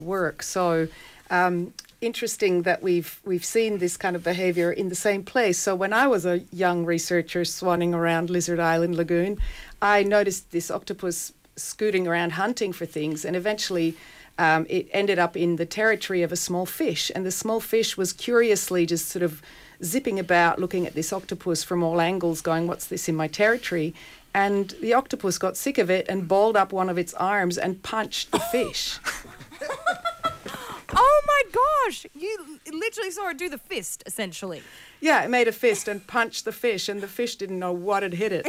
work. So interesting that we've seen this kind of behaviour in the same place. So when I was a young researcher swanning around Lizard Island Lagoon, I noticed this octopus scooting around hunting for things, and eventually it ended up in the territory of a small fish, and the small fish was curiously just sort of zipping about looking at this octopus from all angles going, what's this in my territory? And the octopus got sick of it and balled up one of its arms and punched the fish. Oh my gosh! You literally saw it do the fist, essentially. Yeah, it made a fist and punched the fish, and the fish didn't know what had hit it.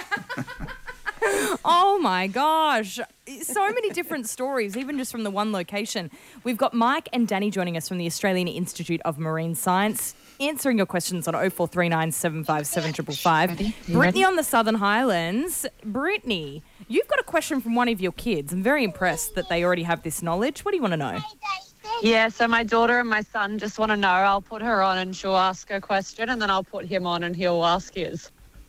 Oh my gosh. So many different stories, even just from the one location. We've got Mike and Danny joining us from the Australian Institute of Marine Science, answering your questions on 0439 757 555. Brittany on the Southern Highlands. Brittany, you've got a question from one of your kids. I'm very impressed that they already have this knowledge. What do you want to know? Yeah, so my daughter and my son just want to know. I'll put her on and she'll ask a question, and then I'll put him on and he'll ask his.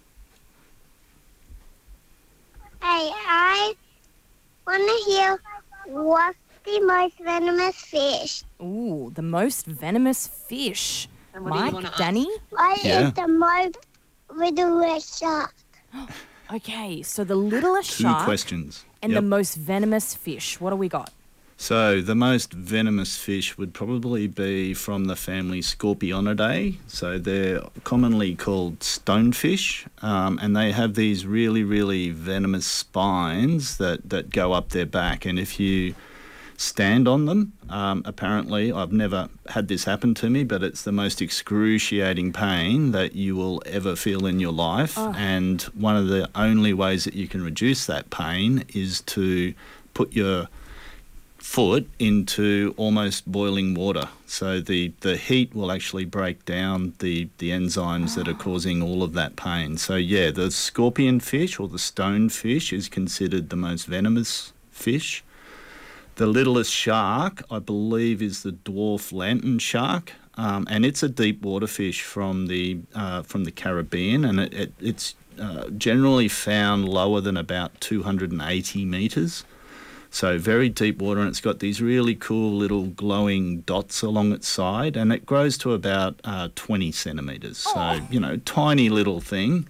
Hey, I want to hear what's the most venomous fish. Ooh, the most venomous fish. And what do you Mike, wanna ask? Danny? What is the most littlest shark? Okay, so the littlest Two shark questions. and Yep. the most venomous fish. What do we got? So the most venomous fish would probably be from the family Scorpionidae. So they're commonly called stonefish, and they have these really, really venomous spines that go up their back. And if you stand on them, apparently, I've never had this happen to me, but it's the most excruciating pain that you will ever feel in your life. Oh. And one of the only ways that you can reduce that pain is to put your foot into almost boiling water. So the heat will actually break down the enzymes that are causing all of that pain. So yeah, the scorpion fish or the stonefish is considered the most venomous fish. The littlest shark, I believe, is the dwarf lantern shark, and it's a deep water fish from the Caribbean, and it's generally found lower than about 280 metres. So very deep water, and it's got these really cool little glowing dots along its side, and it grows to about 20 centimetres. So, tiny little thing.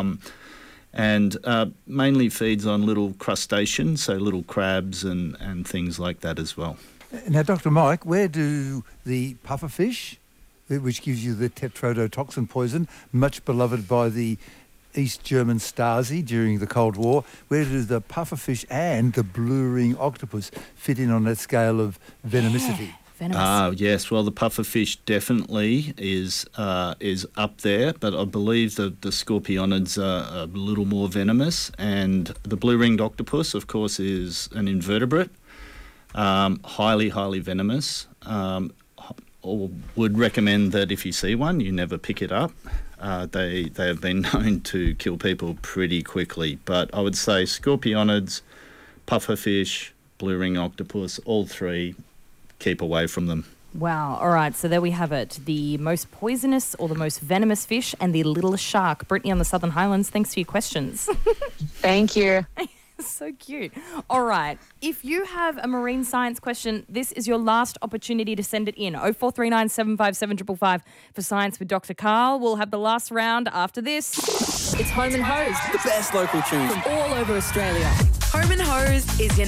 And mainly feeds on little crustaceans, so little crabs and things like that as well. Now, Dr. Mike, where do the pufferfish, which gives you the tetrodotoxin poison, much beloved by the East German Stasi during the Cold War, where do the pufferfish and the blue ring octopus fit in on that scale of venomicity? Venomous. Yes. Well, the pufferfish definitely is up there, but I believe the scorpionids are a little more venomous, and the blue-ringed octopus, of course, is an invertebrate, highly, highly venomous. Or would recommend that if you see one, you never pick it up. They have been known to kill people pretty quickly, but I would say scorpionids, pufferfish, blue-ringed octopus, all three, keep away from them. Wow. All right. So there we have it. The most poisonous or the most venomous fish and the littlest shark. Brittany on the Southern Highlands, thanks for your questions. Thank you. So cute. All right. If you have a marine science question, this is your last opportunity to send it in. 0439 757 555 for Science with Dr. Carl. We'll have the last round after this. It's Home and Hose The best local tunes from all over Australia. Home and Hose is your